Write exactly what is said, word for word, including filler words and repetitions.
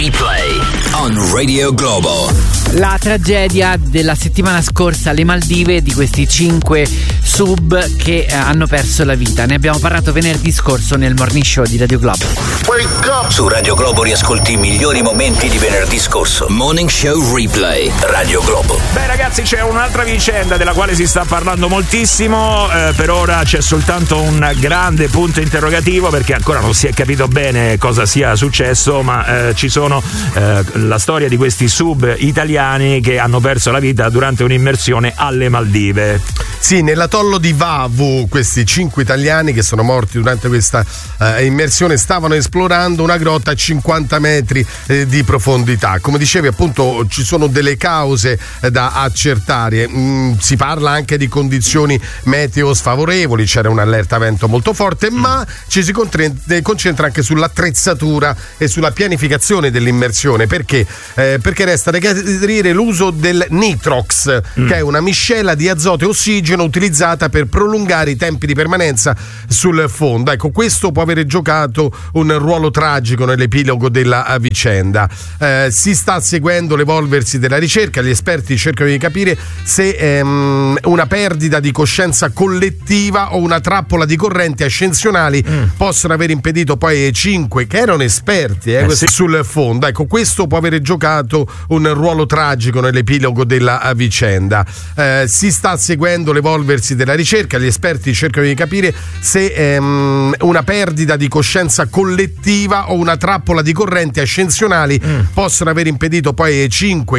Replay on Radio Globo. La tragedia della settimana scorsa alle Maldive di questi cinque sub che eh, hanno perso la vita. Ne abbiamo parlato venerdì scorso nel Morning Show di Radio Globo. Wake up! Su Radio Globo riascolti i migliori momenti di venerdì scorso. Morning Show Replay, Radio Globo. Beh ragazzi, c'è un'altra vicenda della quale si sta parlando moltissimo. Eh, per ora c'è soltanto un grande punto interrogativo, perché ancora non si è capito bene cosa sia successo, ma eh, ci sono eh, la storia di questi sub italiani che hanno perso la vita durante un'immersione alle Maldive. Sì, nell'atollo di Vavu questi cinque italiani che sono morti durante questa eh, immersione stavano esplorando una grotta a cinquanta metri eh, di profondità. Come dicevi, appunto, ci sono delle cause eh, da accertare. Mm, si parla anche di condizioni meteo sfavorevoli, c'era un'allerta vento molto forte, mm. ma ci si concentra anche sull'attrezzatura e sulla pianificazione dell'immersione. Perché? Eh, perché resta da chiarire l'uso del nitrox, mm. che è una miscela di azoto e ossigeno utilizzata per prolungare i tempi di permanenza sul fondo. Ecco, questo può avere giocato un ruolo tragico nell'epilogo della vicenda. Eh, si sta seguendo l'evolversi della ricerca, gli esperti cercano di capire se ehm, una perdita di coscienza collettiva o una trappola di correnti ascensionali mm. possono aver impedito poi ai cinque, che erano esperti eh, eh, sì. sul fondo. Ecco, questo può avere giocato un ruolo tragico nell'epilogo della vicenda. Eh, si sta seguendo l'evolversi della ricerca, gli esperti cercano di capire se ehm, una perdita di coscienza collettiva o una trappola di correnti ascensionali mm. possono aver impedito poi ai cinque